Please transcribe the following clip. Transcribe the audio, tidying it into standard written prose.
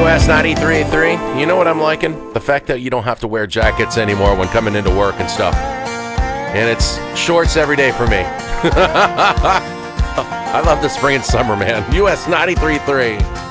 US 93.3. You know what I'm liking? The fact that you don't have to wear jackets anymore when coming into work and stuff. And it's shorts every day for me. I love the spring and summer, man. US 93.3.